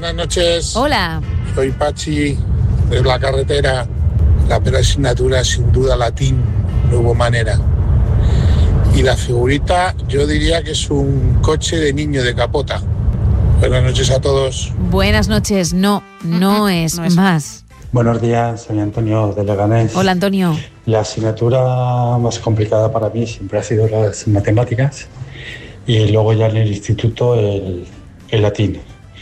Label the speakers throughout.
Speaker 1: buenas noches.
Speaker 2: Hola.
Speaker 1: Soy Pachi, de la carretera. La primera asignatura, sin duda, latín, no hubo manera. Y la figurita, yo diría que es un coche de niño de capota. Buenas noches a todos.
Speaker 2: Buenas noches. No es más.
Speaker 3: Buenos días, soy Antonio de Leganés.
Speaker 2: Hola, Antonio.
Speaker 3: La asignatura más complicada para mí siempre ha sido las matemáticas y luego ya en el instituto el latín.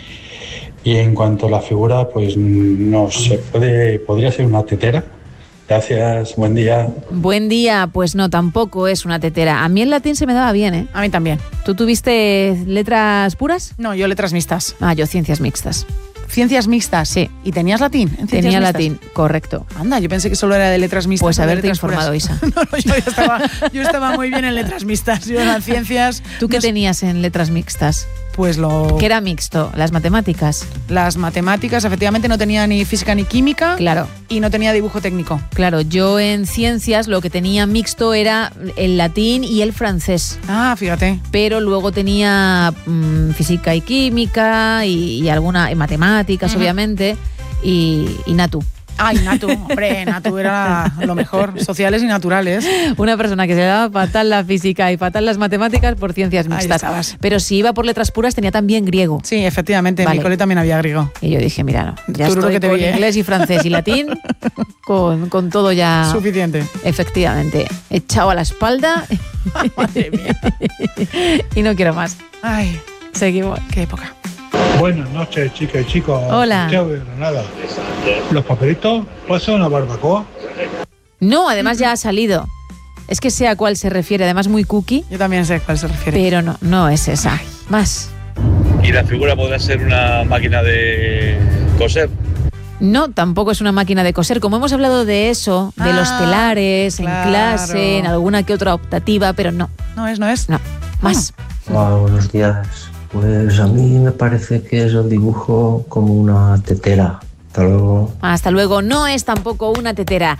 Speaker 3: Y en cuanto a la figura, pues no sé, podría ser una tetera. Gracias, buen día.
Speaker 2: Buen día, pues no, tampoco es una tetera. A mí el latín se me daba bien, ¿eh?
Speaker 4: A mí también.
Speaker 2: ¿Tú tuviste letras puras?
Speaker 4: No, yo letras mixtas.
Speaker 2: Yo ciencias mixtas.
Speaker 4: ¿Ciencias mixtas?
Speaker 2: Sí.
Speaker 4: ¿Y tenías latín?
Speaker 2: Tenía latín, correcto.
Speaker 4: Anda, yo pensé que solo era de letras mixtas.
Speaker 2: Pues haberte informado,
Speaker 4: puras.
Speaker 2: Isa.
Speaker 4: No, yo estaba muy bien en letras mixtas. Yo en las ciencias...
Speaker 2: ¿Tú qué tenías en letras mixtas?
Speaker 4: Pues
Speaker 2: ¿Qué era mixto? ¿Las matemáticas?
Speaker 4: Las matemáticas, efectivamente, no tenía ni física ni química.
Speaker 2: Claro.
Speaker 4: Y no tenía dibujo técnico.
Speaker 2: Claro, yo en ciencias lo que tenía mixto era el latín y el francés.
Speaker 4: Fíjate.
Speaker 2: Pero luego tenía física y química y alguna matemáticas, obviamente, y Natu.
Speaker 4: Ay, Natu, hombre, Natu era lo mejor, sociales y naturales.
Speaker 2: Una persona que se daba fatal la física y fatal las matemáticas por ciencias mixtas. Pero si iba por letras puras tenía también griego.
Speaker 4: Sí, efectivamente, en mi cole también había griego.
Speaker 2: Y yo dije, mira, no, ya
Speaker 4: Tú
Speaker 2: estoy con inglés y francés y latín, con todo ya...
Speaker 4: Suficiente.
Speaker 2: Efectivamente, echado a la espalda.
Speaker 4: Madre mía.
Speaker 2: Y no quiero más.
Speaker 4: Ay,
Speaker 2: seguimos.
Speaker 4: Qué época.
Speaker 5: Buenas noches, chicas y chicos.
Speaker 2: Hola.
Speaker 5: Santiago de Granada. ¿Los papelitos pasan a barbacoa?
Speaker 2: No, además ya ha salido. Es que sé a cuál se refiere, además muy cookie.
Speaker 4: Yo también sé a cuál se refiere.
Speaker 2: Pero no es esa. Más.
Speaker 6: ¿Y la figura podrá ser una máquina de coser?
Speaker 2: No, tampoco es una máquina de coser. Como hemos hablado de eso, de los telares, claro, en clase, en alguna que otra optativa, pero no.
Speaker 4: ¿No es?
Speaker 2: No. Más.
Speaker 7: Hola, buenos días. Pues a mí me parece que es el dibujo como una tetera. Hasta luego.
Speaker 2: Hasta luego. No es tampoco una tetera.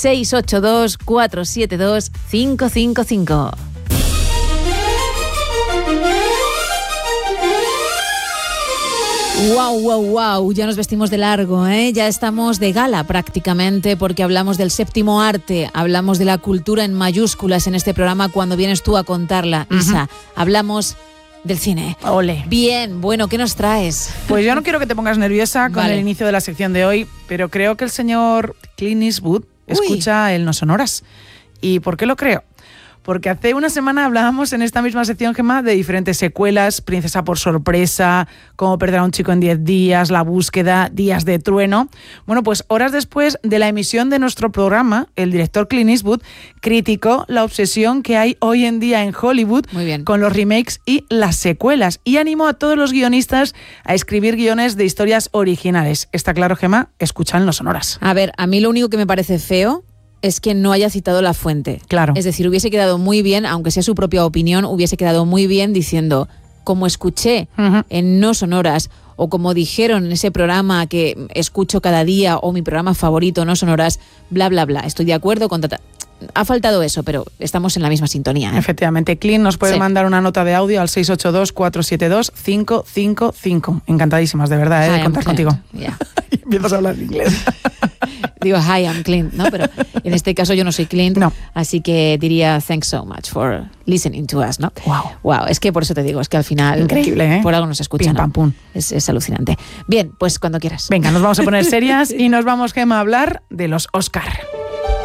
Speaker 2: 682-472-555. Wow, ya nos vestimos de largo, ¿eh? Ya estamos de gala prácticamente porque hablamos del séptimo arte, hablamos de la cultura en mayúsculas en este programa cuando vienes tú a contarla, Isa. Hablamos del cine.
Speaker 4: Ole.
Speaker 2: Bien, bueno, ¿qué nos traes?
Speaker 4: Pues yo no quiero que te pongas nerviosa con el inicio de la sección de hoy, pero creo que el señor Clint Eastwood escucha el No Sonoras. ¿Y por qué lo creo? Porque hace una semana hablábamos en esta misma sección, Gemma, de diferentes secuelas, Princesa por sorpresa, Cómo perder a un chico en 10 días, La búsqueda, Días de trueno. Bueno, pues horas después de la emisión de nuestro programa, el director Clint Eastwood criticó la obsesión que hay hoy en día en Hollywood con los remakes y las secuelas y animó a todos los guionistas a escribir guiones de historias originales. Está claro, Gemma, escuchan los sonoras.
Speaker 2: A ver, a mí lo único que me parece feo es que no haya citado la fuente.
Speaker 4: Claro.
Speaker 2: Es decir, hubiese quedado muy bien, aunque sea su propia opinión, hubiese quedado muy bien diciendo, como escuché en No Sonoras, o como dijeron en ese programa que escucho cada día, o mi programa favorito, No Sonoras, bla, bla, bla. Estoy de acuerdo con... Ha faltado eso, pero estamos en la misma sintonía, ¿eh?
Speaker 4: Efectivamente. Clint nos puede mandar una nota de audio al 682-472-555. Encantadísimas, de verdad, de contar contigo.
Speaker 2: Yeah.
Speaker 4: Empiezas a hablar en inglés.
Speaker 2: Digo, hi, I'm Clint, ¿no? Pero en este caso yo no soy Clint, así que diría thanks so much for listening to us, ¿no? Wow, es que por eso te digo, es que al final...
Speaker 4: Increíble, ¿eh?
Speaker 2: Por algo nos escuchan,
Speaker 4: Pim, pam, pum.
Speaker 2: Es alucinante. Bien, pues cuando quieras.
Speaker 4: Venga, nos vamos a poner serias y nos vamos, Gemma, a hablar de los Oscar.